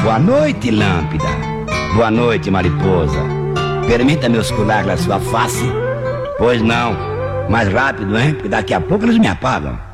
Boa noite, lâmpada. Boa noite, mariposa. Permita-me oscular a sua face? Pois não. Mais rápido, hein? Porque daqui a pouco eles me apagam.